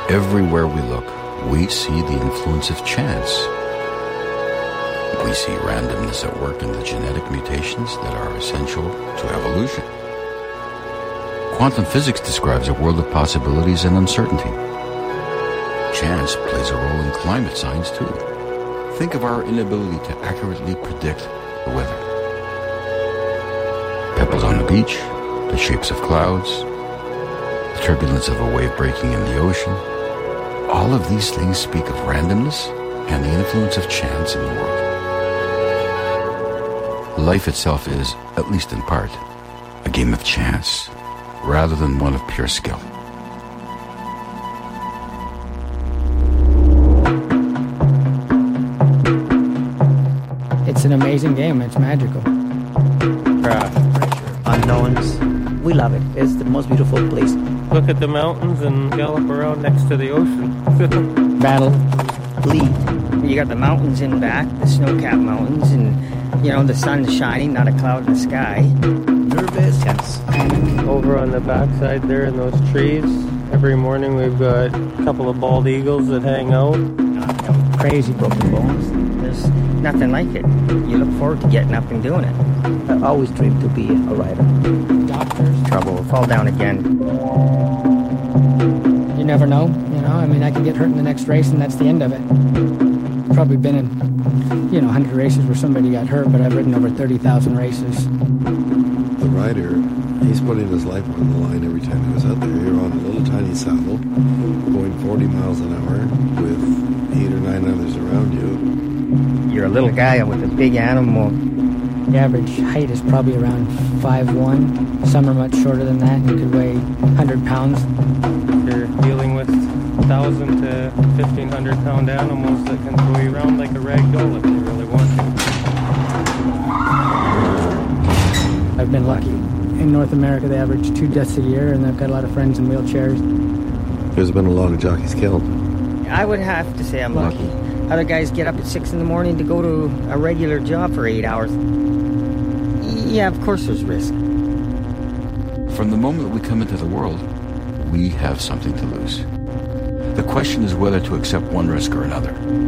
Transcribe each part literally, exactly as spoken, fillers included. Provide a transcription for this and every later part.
Everywhere we look, we see the influence of chance. We see randomness at work in the genetic mutations that are essential to evolution. Quantum physics describes a world of possibilities and uncertainty. Chance plays a role in climate science too. Think of our inability to accurately predict the weather. Pebbles on the beach, the shapes of clouds, the turbulence of a wave breaking in the ocean. All of these things speak of randomness and the influence of chance in the world. Life itself is, at least in part, a game of chance, rather than one of pure skill. It's an amazing game. It's magical. Unknowns. We love it. It's the most beautiful place. Look at the mountains and gallop around next to the ocean. Battle. Lead. You got the mountains in back, the snow-capped mountains, and, you know, the sun's shining, not a cloud in the sky. Nervous. Yes. Over on the backside there in those trees, every morning we've got a couple of bald eagles that hang out. Uh, crazy broken bones. There's nothing like it. You look forward to getting up and doing it. I always dreamed to be a rider. Doctors. Trouble. Fall down again. You never know, you know. I mean, I can get hurt in the next race, and that's the end of it. Probably been in, you know, one hundred races where somebody got hurt, but I've ridden over thirty thousand races. The rider, he's putting his life on the line every time he goes out there. You're on a little tiny saddle, going forty miles an hour with eight or nine others around you. You're a little guy with a big animal. The average height is probably around five one. Some are much shorter than that. You could weigh one hundred pounds. You're dealing with one thousand to fifteen hundred pound animals that can throw you around like a rag doll if they really want to. I've been lucky. In North America, they average two deaths a year, and I've got a lot of friends in wheelchairs. There's been a lot of jockeys killed. I would have to say I'm lucky. Other guys get up at six in the morning to go to a regular job for eight hours. Yeah, of course there's risk. From the moment we come into the world, we have something to lose. The question is whether to accept one risk or another.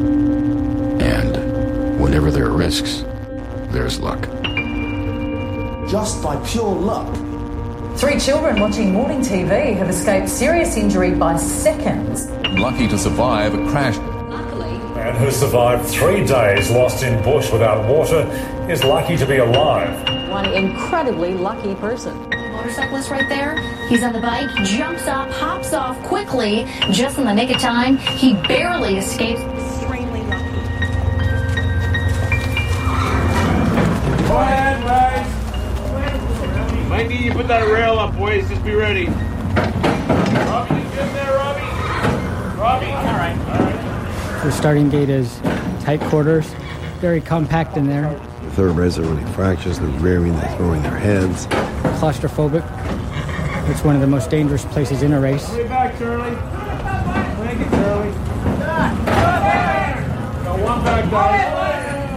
And whenever there are risks, there's luck. Just by pure luck. Three children watching morning T V have escaped serious injury by seconds. Lucky to survive a crash. Man who survived three days lost in bush without water is lucky to be alive. One incredibly lucky person. Motorcyclist right there, he's on the bike, jumps up, hops off quickly, just in the nick of time. He barely escapes. Extremely lucky. Go ahead, guys. Might need you to put that rail up, boys. Just be ready. Robbie, you good there, Robbie? Robbie? All right. All right. The starting gate is tight quarters, very compact in there. The thoroughbreds are running fractions, they're rearing, they're throwing their heads. Claustrophobic. It's one of the most dangerous places in a race. Way back, Charlie. Thank you, Charlie. Got one back, guys.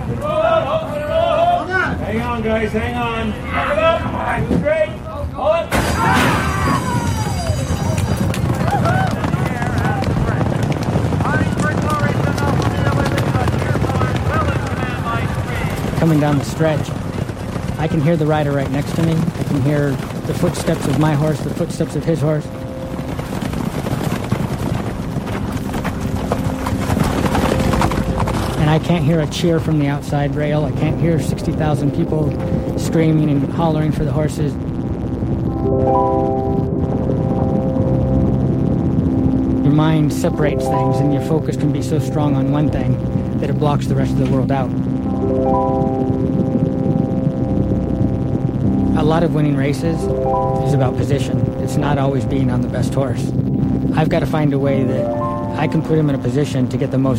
Hang on, guys, hang on. Look it up. Straight. Hold it. Coming down the stretch, I can hear the rider right next to me. I can hear the footsteps of my horse, the footsteps of his horse. And I can't hear a cheer from the outside rail. I can't hear sixty thousand people screaming and hollering for the horses. Your mind separates things, and your focus can be so strong on one thing that it blocks the rest of the world out. A lot of winning races is about position. It's not always being on the best horse. I've got to find a way that I can put him in a position to get the most